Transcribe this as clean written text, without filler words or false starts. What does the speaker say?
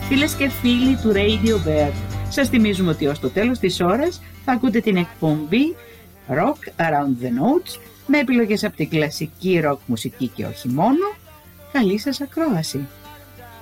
Φίλες και φίλοι του Radio Bird, σας θυμίζουμε ότι ως το τέλος της ώρας θα ακούτε την εκπομπή Rock Around the Notes με επιλογές από την κλασική rock μουσική και όχι μόνο. Καλή σας ακρόαση!